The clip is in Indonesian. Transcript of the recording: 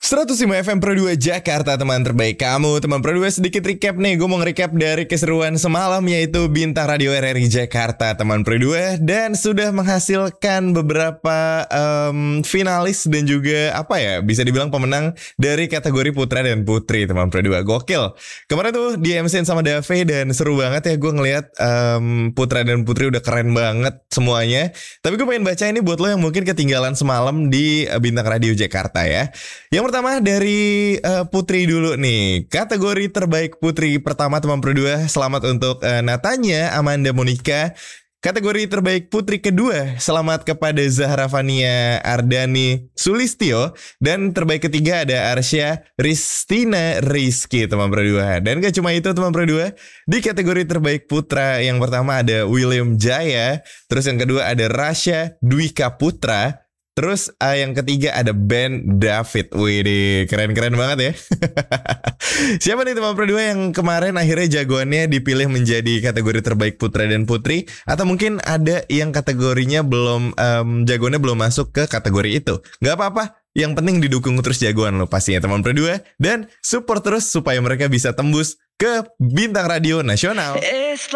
105 FM Pro 2 Jakarta, teman terbaik kamu. Teman Pro 2, sedikit recap nih. Gue mau nge-recap dari keseruan semalam, yaitu Bintang Radio RRI Jakarta, teman Pro 2. Dan sudah menghasilkan beberapa finalis dan juga bisa dibilang pemenang dari kategori putra dan putri, teman Pro 2. Gokil. Kemarin tuh di MC-in sama Dave dan seru banget ya. Gue ngeliat putra dan putri udah keren banget semuanya. Tapi gue pengen baca ini buat lo yang mungkin ketinggalan semalam di Bintang Radio Jakarta ya. Yang pertama dari putri dulu nih. Kategori terbaik putri pertama, teman Pro 2. Selamat untuk Natanya Amanda Monica. Kategori terbaik putri kedua, selamat kepada Zahra Fania Ardani Sulistyo. Dan terbaik ketiga ada Arsya Ristina Rizky, teman Pro 2. Dan gak cuma itu, teman Pro 2. Di kategori terbaik putra, yang pertama ada William Jaya. Terus yang kedua ada Rasya Dwika Putra. Terus yang ketiga ada Ben David. Wih, keren-keren banget ya. Siapa nih teman Pro 2 yang kemarin akhirnya jagoannya dipilih menjadi kategori terbaik putra dan putri? Atau mungkin ada yang kategorinya belum, jagoannya belum masuk ke kategori itu? Gak apa-apa, yang penting didukung terus jagoan lo pastinya, teman Pro 2. Dan support terus supaya mereka bisa tembus ke Bintang Radio Nasional.